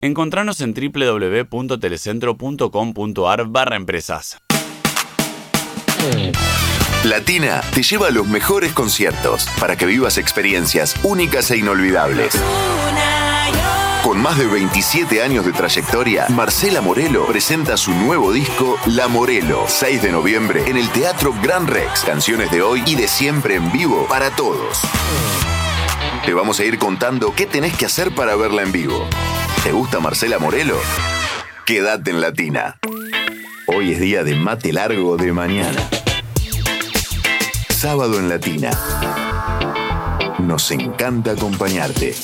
Encontranos en www.telecentro.com.ar/empresas. Latina te lleva a los mejores conciertos para que vivas experiencias únicas e inolvidables. Con más de 27 años de trayectoria, Marcela Morelo presenta su nuevo disco La Morelo, 6 de noviembre en el Teatro Gran Rex. Canciones de hoy y de siempre en vivo para todos. Te vamos a ir contando qué tenés que hacer para verla en vivo. ¿Te gusta Marcela Morelo? Quédate en Latina. Hoy es día de mate largo de mañana. Sábado en Latina. Nos encanta acompañarte.